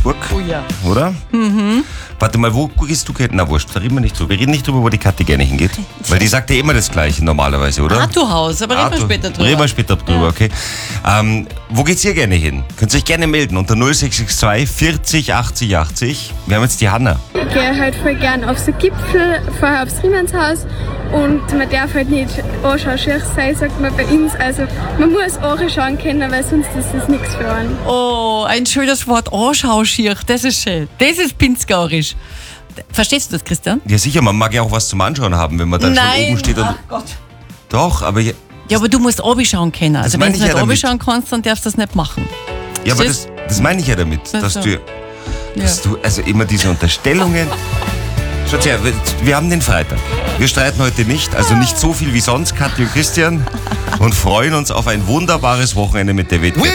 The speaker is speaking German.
Salzburg. Oh ja. Oder? Warte mal, wo gehst du? Na wurscht, da reden wir nicht drüber. Wir reden nicht drüber, wo die Kathi gerne hingeht. Weil die sagt ja immer das Gleiche normalerweise, oder? Arthurhaus, aber reden wir später drüber. Reden wir später drüber, okay. Wo geht's ihr gerne hin? Könnt ihr euch gerne melden unter 0662 40 80 80. Wir haben jetzt die Hanna. Ich gehe halt voll gern auf so Gipfel, vorher aufs Riemannshaus und man darf halt nicht anschauen schier sein, sagt man bei uns. Also man muss anschauen können, weil sonst ist das nichts für einen. Oh, ein schönes Wort, Anschauschier, das ist schön. Das ist pinzgauerisch. Verstehst du das, Christian? Ja sicher, man mag ja auch was zum Anschauen haben, wenn man dann schon oben steht. Ach Gott. Doch, aber... Ja, aber du musst runterschauen können. Also wenn du nicht runterschauen kannst, dann darfst du das nicht machen. Ja, aber das meine ich ja damit, dass du also immer diese Unterstellungen... Schaut her, wir haben den Freitag. Wir streiten heute nicht, also nicht so viel wie sonst, Kathi und Christian, und freuen uns auf ein wunderbares Wochenende mit der WTF.